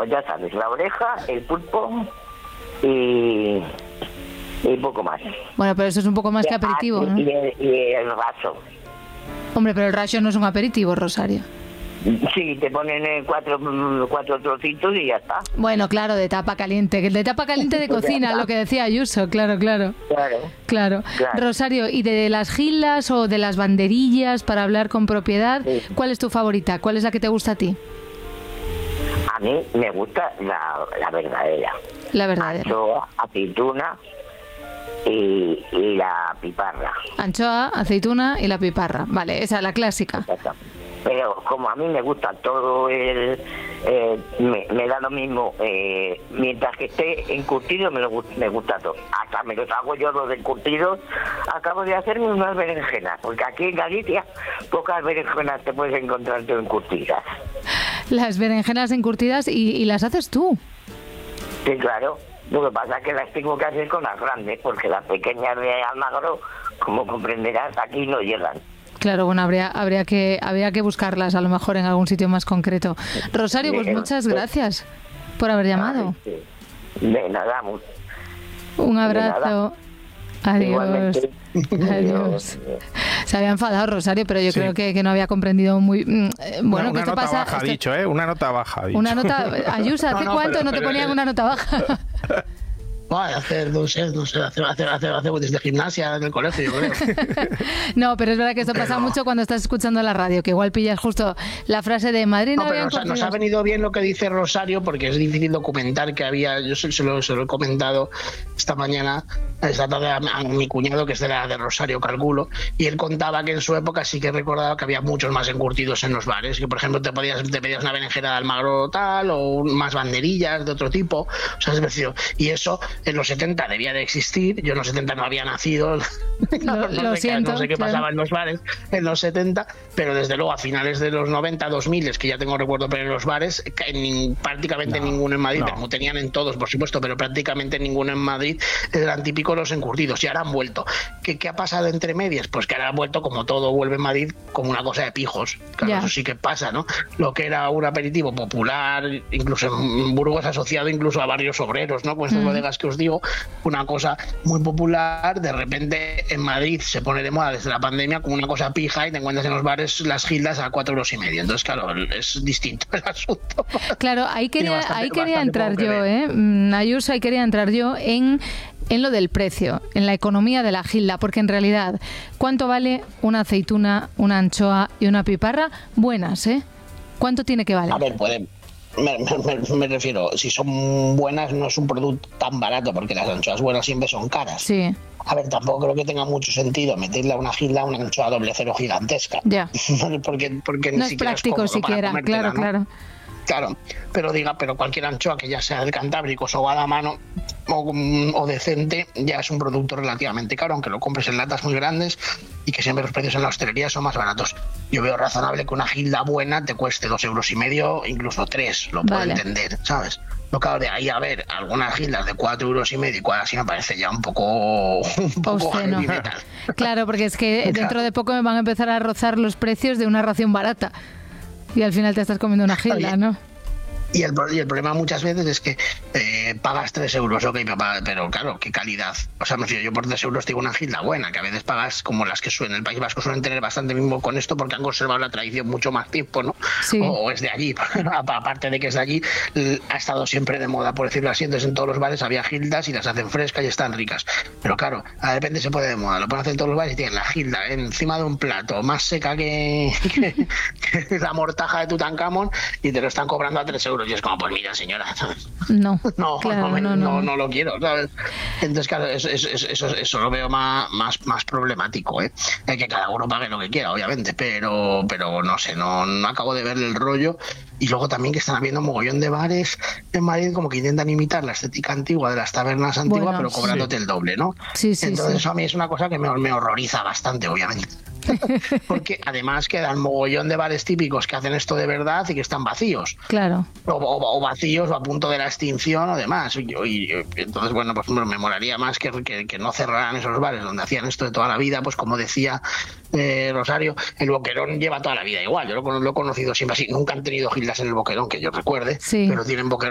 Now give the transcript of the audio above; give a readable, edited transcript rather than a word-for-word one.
pues ya sabes, la oreja, el pulpo y poco más. Bueno, pero eso es un poco más que aperitivo, ¿no? Y el raso. Hombre, pero el raso no es un aperitivo, Rosario. Sí, te ponen cuatro trocitos y ya está. Bueno, claro, de tapa caliente de cocina, lo que decía Ayuso, claro. Rosario, ¿y de las gilas o de las banderillas, para hablar con propiedad, cuál es tu favorita? ¿Cuál es la que te gusta a ti? A mí me gusta la verdadera. La verdadera. Anchoa, aceituna y la piparra. Anchoa, aceituna y la piparra. Vale, esa es la clásica. Exacto. Pero como a mí me gusta todo me da lo mismo, mientras que esté encurtido me gusta todo. Hasta me los hago yo los encurtidos. Acabo de hacerme unas berenjenas, porque aquí en Galicia pocas berenjenas te puedes encontrar tú encurtidas. Las berenjenas encurtidas y las haces tú. Sí, claro. Lo que pasa es que las tengo que hacer con las grandes, porque las pequeñas de Almagro, como comprenderás, aquí no llegan. Claro, bueno, habría que buscarlas a lo mejor en algún sitio más concreto. Rosario, pues muchas gracias por haber llamado. De nada. Un abrazo. Adiós. Adiós. Se había enfadado Rosario, pero yo creo que no había comprendido muy... Bueno, una que esto nota pasa... baja, dicho, una nota baja, ha dicho. Una nota... Ayuso, ¿hace cuánto no te ponían una nota baja? Hacer desde gimnasia en el colegio, yo creo. No, pero es verdad que esto pasa mucho cuando estás escuchando la radio, que igual pillas justo la frase de Madrid. No, pero nos ha venido bien lo que dice Rosario, porque es difícil documentar que había. Yo se lo he comentado esta tarde a mi cuñado, que es de Rosario, calculo, y él contaba que en su época sí que recordaba que había muchos más encurtidos en los bares, que por ejemplo te pedías una berenjena de Almagro tal, o más banderillas de otro tipo, o sea, es decir, y eso en los 70 debía de existir. Yo en los 70 no había nacido. Lo siento, no sé qué pasaba en los bares en los 70, pero desde luego a finales de los 90, 2000, es que ya tengo recuerdo, pero en los bares, prácticamente ninguno en Madrid, como tenían en todos, por supuesto, pero prácticamente ninguno en Madrid, eran típicos los encurtidos, y ahora han vuelto. ¿Qué ha pasado entre medias? Pues que ahora han vuelto, como todo vuelve en Madrid, como una cosa de pijos. Claro, eso sí que pasa, ¿no? Lo que era un aperitivo popular, incluso en Burgos asociado incluso a barrios obreros, ¿no? Con estas bodegas que os digo, una cosa muy popular, de repente en Madrid se pone de moda desde la pandemia como una cosa pija, y te encuentras en los bares las gildas a 4,5 euros. Entonces, claro, es distinto el asunto. Claro, ahí quería entrar yo, Ayuso, ahí quería entrar yo en lo del precio, en la economía de la gilda, porque en realidad, ¿cuánto vale una aceituna, una anchoa y una piparra? Buenas, ¿Cuánto tiene que valer? A ver, me refiero, si son buenas no es un producto tan barato, porque las anchoas buenas siempre son caras. Sí. A ver, tampoco creo que tenga mucho sentido meterle a una gilda una anchoa doble cero gigantesca. Ya. porque no es práctico siquiera, claro, ¿no? Claro, pero cualquier anchoa que ya sea del Cantábrico, sobada a mano o decente, ya es un producto relativamente caro, aunque lo compres en latas muy grandes, y que siempre los precios en la hostelería son más baratos. Yo veo razonable que una gilda buena te cueste 2,5 euros, incluso 3, lo puedo entender, ¿sabes? Lo claro, de ahí a ver algunas gildas de 4,5 euros y cual así me parece ya un poco heavy metal. Claro, porque es que dentro de poco me van a empezar a rozar los precios de una ración barata. Y al final te estás comiendo una gilda, ¿no? Y el problema muchas veces es que pagas 3 euros, ok, pero claro, ¿qué calidad? O sea, me refiero, yo por 3 euros tengo una gilda buena, que a veces pagas como las que en el País Vasco suelen tener bastante mismo con esto, porque han conservado la tradición mucho más tiempo, ¿no? Sí. O es de allí, aparte de que es de allí, ha estado siempre de moda, por decirlo así. Entonces en todos los bares había gildas y las hacen frescas y están ricas. Pero claro, de repente se pone de moda, lo pueden hacer en todos los bares y tienen la gilda encima de un plato, más seca que la mortaja de Tutankamón, y te lo están cobrando a 3 euros. Y es como, pues mira, señora, ¿sabes? No lo quiero, ¿sabes? Entonces, claro, eso lo veo más problemático, ¿eh? Que cada uno pague lo que quiera, obviamente, pero no sé, no acabo de verle el rollo. Y luego también que están habiendo un mogollón de bares en Madrid como que intentan imitar la estética antigua de las tabernas antiguas, pero cobrándote el doble, ¿no? Entonces eso a mí es una cosa que me horroriza bastante, obviamente. Porque además quedan mogollón de bares típicos que hacen esto de verdad y que están vacíos. Claro. O vacíos o a punto de la extinción o demás. Y entonces, bueno, pues me molaría más que no cerraran esos bares donde hacían esto de toda la vida. Pues como decía Rosario, el Boquerón lleva toda la vida igual. Yo lo he conocido siempre así. Nunca han tenido gildas en el Boquerón, que yo recuerde, pero tienen Boquerón